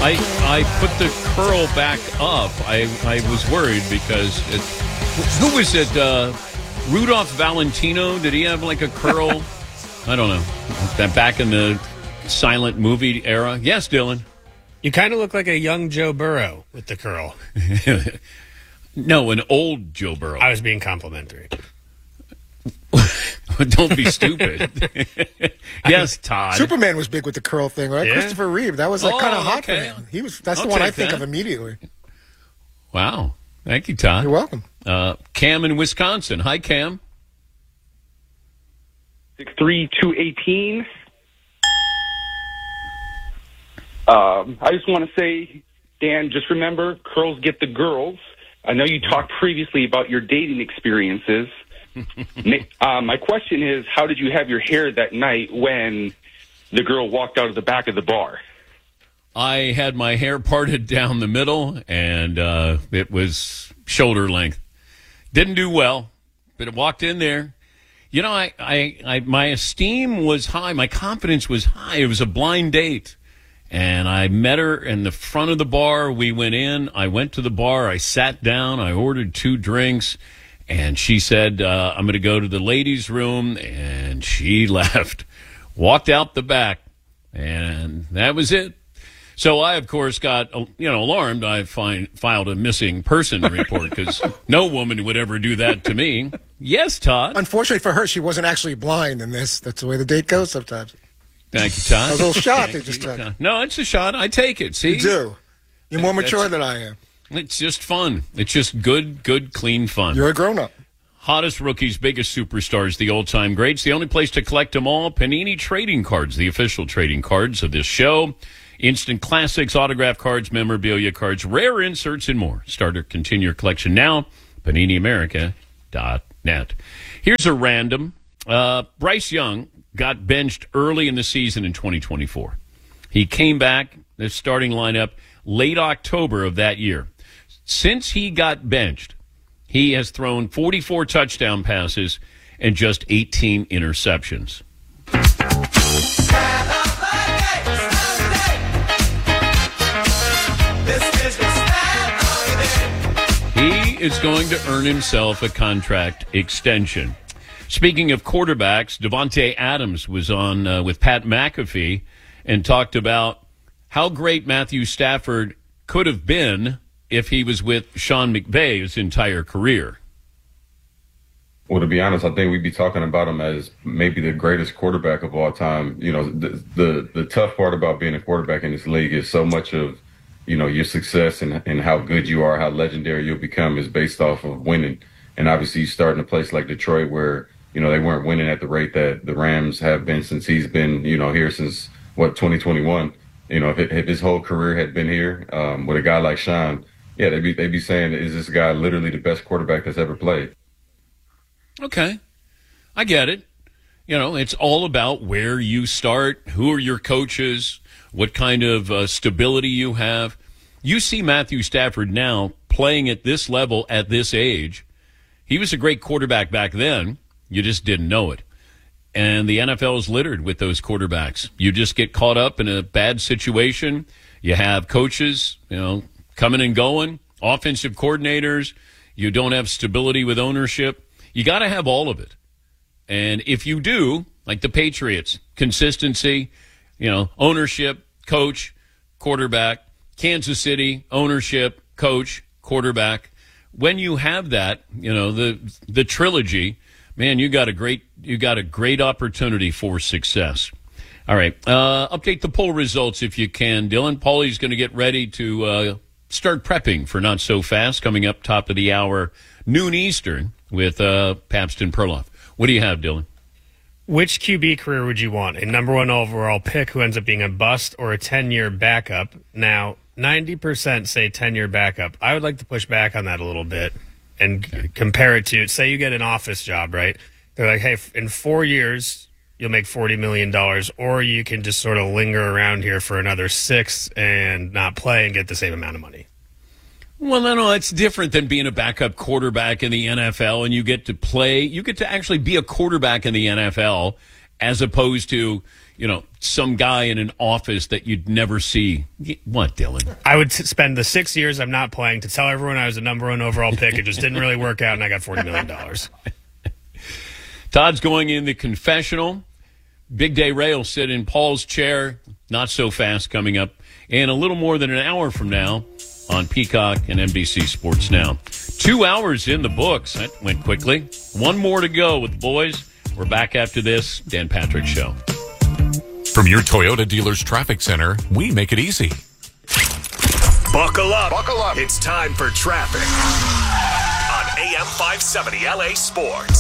I put the curl back up. I was worried because who was it? Rudolph Valentino? Did he have like a curl? I don't know. That back in the silent movie era. Yes, Dylan. You kind of look like a young Joe Burrow with the curl. No, an old Joe Burrow. I was being complimentary. Don't be stupid. Yes, Todd. Superman was big with the curl thing, right? Yeah. Christopher Reeve. That was like kind of hot okay. for him. That's I'll the one I take think that. of immediately. Wow. Thank you, Todd. You're welcome. Cam in Wisconsin. Hi, Cam. 63218. I just want to say, Dan, just remember, curls get the girls. I know you talked previously about your dating experiences. My question is, how did you have your hair that night when the girl walked out of the back of the bar? I had my hair parted down the middle, and it was shoulder length. Didn't do well, but it walked in there. You know, I my esteem was high. My confidence was high. It was a blind date. And I met her in the front of the bar. We went in. I went to the bar. I sat down. I ordered 2 drinks. And she said, I'm going to go to the ladies' room. And she left, walked out the back. And that was it. So I, of course, got alarmed. I filed a missing person report because no woman would ever do that to me. Yes, Todd. Unfortunately for her, she wasn't actually blind in this. That's the way the date goes sometimes. Thank you, Todd. That was a little shot they just took. No, it's a shot. I take it. See? You do. You're more mature than I am. It's just fun. It's just good, clean fun. You're a grown-up. Hottest rookies, biggest superstars, the old-time greats. The only place to collect them all, Panini Trading Cards, the official trading cards of this show. Instant classics, autograph cards, memorabilia cards, rare inserts, and more. Start or continue your collection now. PaniniAmerica.net. Here's a random. Bryce Young got benched early in the season in 2024. He came back, the starting lineup, late October of that year. Since he got benched, he has thrown 44 touchdown passes and just 18 interceptions. He is going to earn himself a contract extension. Speaking of quarterbacks, Davante Adams was on with Pat McAfee and talked about how great Matthew Stafford could have been if he was with Sean McVay his entire career. Well, to be honest, I think we'd be talking about him as maybe the greatest quarterback of all time. You know, the tough part about being a quarterback in this league is so much of, your success and how good you are, how legendary you'll become is based off of winning. And obviously you start in a place like Detroit where, they weren't winning at the rate that the Rams have been since he's been, here since, 2021. If his whole career had been here with a guy like Sean, yeah, they'd be saying, is this guy literally the best quarterback that's ever played? Okay. I get it. It's all about where you start, who are your coaches, what kind of stability you have. You see Matthew Stafford now playing at this level at this age. He was a great quarterback back then. You just didn't know it. And the NFL is littered with those quarterbacks. You just get caught up in a bad situation. You have coaches, coming and going, offensive coordinators. You don't have stability with ownership. You got to have all of it. And if you do, like the Patriots, consistency, ownership, coach, quarterback, Kansas City, ownership, coach, quarterback. When you have that, the trilogy, man, you got a great opportunity for success. All right, update the poll results if you can, Dylan. Paulie's going to get ready to start prepping for Not So Fast coming up top of the hour, noon Eastern, with Pabst and Perloff. What do you have, Dylan? Which QB career would you want? A number 1 overall pick who ends up being a bust or a 10-year backup? Now, 90% say 10-year backup. I would like to push back on that a little bit and compare it to, say you get an office job, right? They're like, hey, in 4 years, you'll make $40 million, or you can just sort of linger around here for another 6 and not play and get the same amount of money. Well, no, it's different than being a backup quarterback in the NFL, and you get to play. You get to actually be a quarterback in the NFL as opposed to, some guy in an office that you'd never see. What, Dylan? I would spend the 6 years I'm not playing to tell everyone I was the number one overall pick. It just didn't really work out, and I got $40 million. Todd's going in the confessional. Big Day Ray will sit in Paul's chair. Not so fast coming up in a little more than an hour from now on Peacock and NBC Sports Now. 2 hours in the books. That went quickly. One more to go with the boys. We're back after this Dan Patrick Show. From your Toyota dealer's traffic center, we make it easy. Buckle up. Buckle up. It's time for traffic on AM 570 LA Sports.